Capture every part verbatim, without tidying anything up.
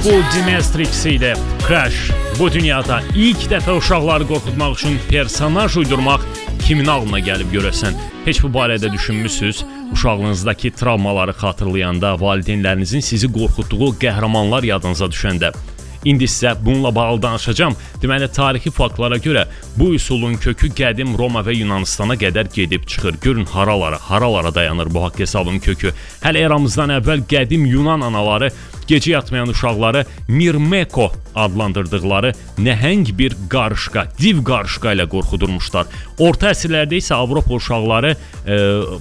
Bu Dimestrix idi. Crash. Bu dünyada ilk dəfə uşaqları qorxutmaq üçün personaj uydurmaq kimin ağlına gəlib görəsən? Heç bu barədə düşünmüsünüz? Uşaqlığınızdakı travmaları xatırlayanda, valideynlərinizin sizi qorxutduğu qəhrəmanlar yadınıza düşəndə. İndi sizə bununla bağlı danışacağım. Deməli, tarixi faktlara görə bu üsulun kökü qədim Roma və Yunanistana qədər gedib çıxır. Görün haralara, haralara dayanır bu haqq hesabın kökü. Hələ eramızdan əvvəl qədim Yunan anaları gecə yatmayan uşaqları Mirmeko adlandırdıqları nəhəng bir qarışqa, div qarışqa ilə qorxudurmuşlar. Orta əsrlərdə isə Avropa uşaqları e,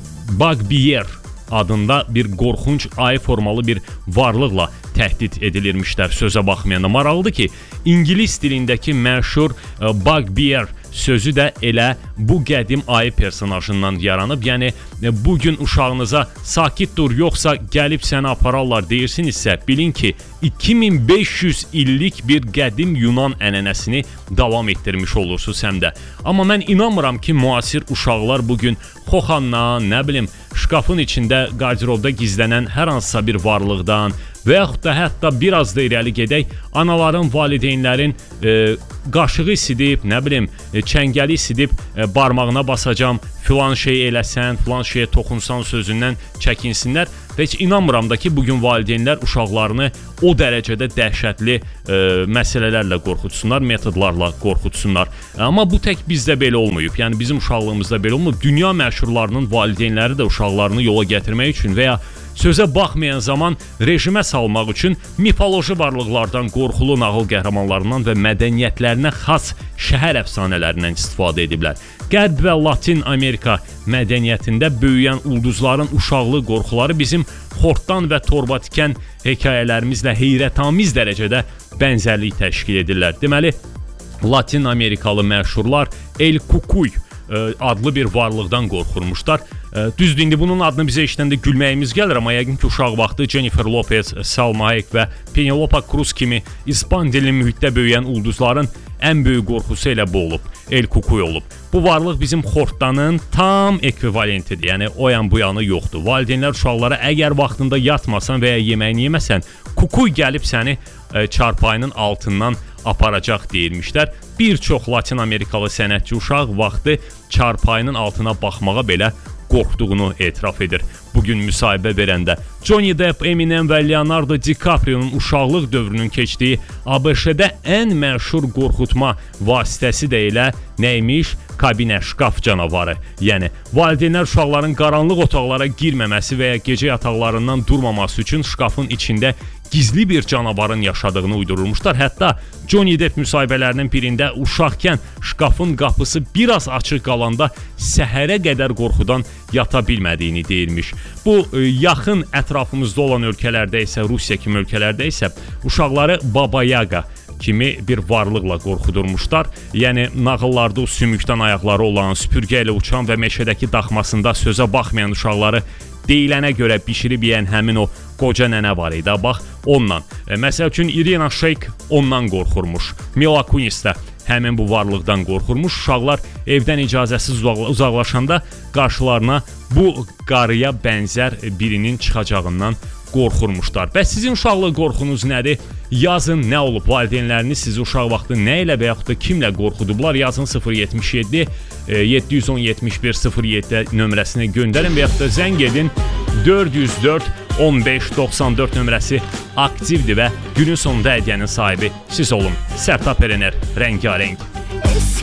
Bugbear adında bir qorxunc ayı formalı bir varlıqla təhdid edilirmişlər. Sözə baxmayanda maraqlıdır ki, İngilis dilindəki məşhur e, Bugbear sözü də elə bu qədim ayı personajından yaranıb. Yəni e, bugün uşağınıza sakit dur, yoxsa gəlib səni apararlar deyirsinizsə, bilin ki, iki min beş yüz illik bir qədim Yunan ənənəsini davam etdirmiş olursunuz həm də. Amma mən inanmıram ki, müasir uşaqlar bugün xoxandan, nə bilim, şkafın içində, qardirobda gizlənən hər hansısa bir varlıqdan və yaxud da hətta biraz da irəli gedək, anaların, valideynlərin e, qaşığı isidib, nə bilim, e, çəngəli isidib, e, barmağına basacam, filan şey eləsən, filan şeyə toxunsan sözündən çəkinsinlər. Və heç inanmıram da ki, bugün valideynlər uşaqlarını o dərəcədə dəhşətli e, məsələlərlə qorxutsunlar, metodlarla qorxutsunlar. Amma bu tək bizdə belə olmayıb. Yəni bizim uşaqlığımızda belə olmayıb. Dünya məşhurlarının valideynləri də uşaqlarını yola gətirmək üçün və ya sözə baxmayan zaman rejimə salmaq üçün mifoloji varlıqlardan, qorxulu nağıl qəhrəmanlarından və mədəniyyətlərinə xas şəhər əfsanələrindən istifadə ediblər. Qərb və Latin Amerika mədəniyyətində böyüyən ulduzların uşaqlı qorxuları bizim xortdan və torba tikən hekayələrimizlə heyrətamiz dərəcədə bənzərlik təşkil edirlər. Deməli, Latin Amerikalı məşhurlar El Cucuy adlı bir varlıqdan qorxurmuşlar. Düzdür, indi bunun adını bizə işləndə gülməyimiz gəlir, amma yəqin ki, uşaq vaxtı Jennifer Lopez, Salma Hayek və Penelope Cruz kimi İspan dilli mühitdə böyüyən ulduzların ən böyük qorxusu elə bu olub, El Cucuy olub. Bu varlıq bizim xortdanın tam ekvivalentidir, yəni o yan bu yanı yoxdur. Valideynlər uşaqlara əgər vaxtında yatmasan və ya yeməyini yeməsən, Cucuy gəlib səni e, çarpayının altından aparacaq deyilmişlər. Bir çox Latin Amerikalı sənətçi uşaq vaxtı çarpayının altına baxmağa belə qorxduğunu etiraf edir. Bugün müsahibə verəndə Johnny Depp, Eminem və Leonardo DiCaprio'nun uşaqlıq dövrünün keçdiyi ABŞ-də ən məşhur qorxutma vasitəsi də elə nəymiş? Kabinə, şkaf canavarı. Yəni, valideynlər uşaqların qaranlıq otaqlara girməməsi və ya gecə yataqlarından durmaması üçün şkafın içində gizli bir canavarın yaşadığını uydurulmuşlar. Hətta Johnny Depp müsahibələrinin birində uşaqkən şkafın qapısı biraz açıq qalanda səhərə qədər qorxudan yata bilmədiyini deyilmiş. Bu, yaxın ətrafımızda olan ölkələrdə isə, Rusiya kimi ölkələrdə isə uşaqları Baba Yaga kimi bir varlıqla qorxudurmuşlar. Yəni, nağıllarda o sümükdən ayaqları olan, süpürgə ilə uçan və meşədəki daxmasında sözə baxmayan uşaqları deyilənə görə bişirib yeyən həmin o qoca nənə var idi. Bax, ondan. E, məsəl üçün, Irina Shayk ondan qorxurmuş. Mila Kunis də həmin bu varlıqdan qorxurmuş. Uşaqlar evdən icazəsiz uzaqlaşanda qarşılarına bu qarıya bənzər birinin çıxacağından qorxurmuşlar. Bəs sizin uşaqlıq qorxunuz nədir? Yazın, nə olub? Valideynləriniz sizi uşaq vaxtı nə ilə və yaxud da kimlə qorxudublar? Yazın sıfır yetmiş yeddi yeddi yüz on yetmiş bir sıfır yeddi nömrəsinə göndərin və yaxud da zəng edin. Dörd yüz dörd on beş doxsan dörd nömrəsi aktivdir və günün sonunda hədiyyənin sahibi siz olun. Sərtab Erener, Rəngarəng.